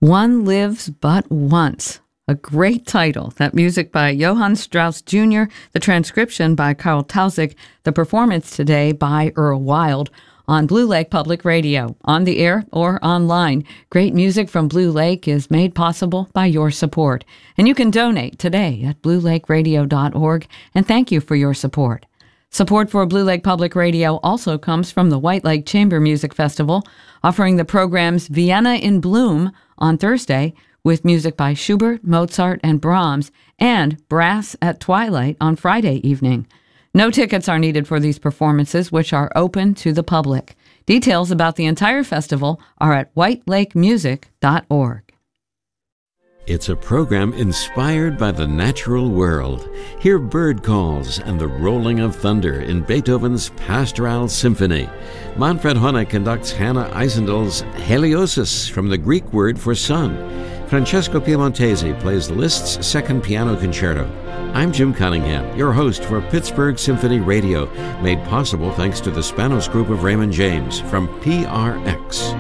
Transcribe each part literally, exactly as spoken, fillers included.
One Lives But Once. A great title. That music by Johann Strauss Junior, the transcription by Karl Tausig, the performance today by Earl Wild on Blue Lake Public Radio, on the air or online. Great music from Blue Lake is made possible by your support. And you can donate today at blue lake radio dot org, and thank you for your support. Support for Blue Lake Public Radio also comes from the White Lake Chamber Music Festival, offering the programs Vienna in Bloom on Thursday, with music by Schubert, Mozart, and Brahms, and Brass at Twilight on Friday evening. No tickets are needed for these performances, which are open to the public. Details about the entire festival are at white lake music dot org. It's a program inspired by the natural world. Hear bird calls and the rolling of thunder in Beethoven's Pastoral Symphony. Manfred Honeck conducts Hannah Eisendel's Heliosis from the Greek word for sun. Francesco Piemontesi plays Liszt's Second Piano Concerto. I'm Jim Cunningham, your host for Pittsburgh Symphony Radio, made possible thanks to the Spanos Group of Raymond James from P R X.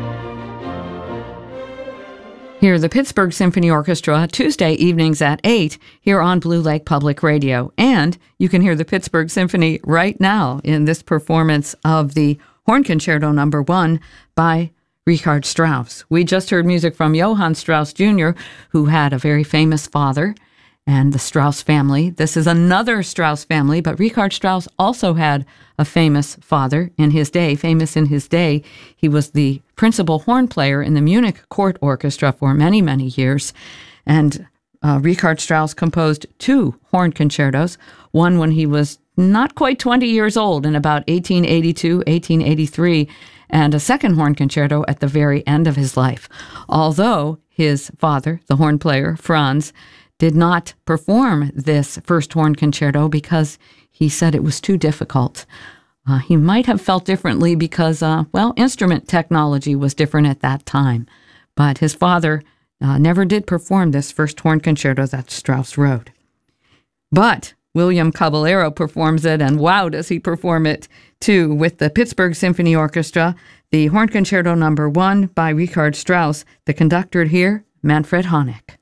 Hear the Pittsburgh Symphony Orchestra Tuesday evenings at eight here on Blue Lake Public Radio. And you can hear the Pittsburgh Symphony right now in this performance of the Horn Concerto Number One by Richard Strauss. We just heard music from Johann Strauss Junior, who had a very famous father, and the Strauss family. This is another Strauss family, but Richard Strauss also had a famous father in his day, famous in his day. He was the principal horn player in the Munich Court Orchestra for many, many years. And uh, Richard Strauss composed two horn concertos, one when he was not quite twenty years old in about eighteen eighty-two, eighteen eighty-three, and a second horn concerto at the very end of his life. Although his father, the horn player, Franz, did not perform this first horn concerto because he said it was too difficult. Uh, he might have felt differently because, uh, well, instrument technology was different at that time. But his father uh, never did perform this first horn concerto that Strauss wrote. But William Caballero performs it, and wow, does he perform it too, with the Pittsburgh Symphony Orchestra, the Horn Concerto Number One by Richard Strauss, the conductor here, Manfred Honeck.